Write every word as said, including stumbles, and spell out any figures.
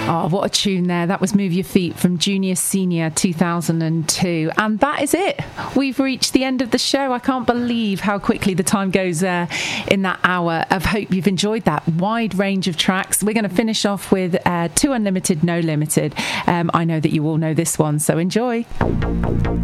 Oh, what a tune there. That was Move Your Feet from Junior Senior two thousand two. And that is it. We've reached the end of the show. I can't believe how quickly the time goes there in that hour. I hope you've enjoyed that wide range of tracks. We're going to finish off with uh, Two Unlimited, No Limited. Um, I know that you all know this one, so enjoy.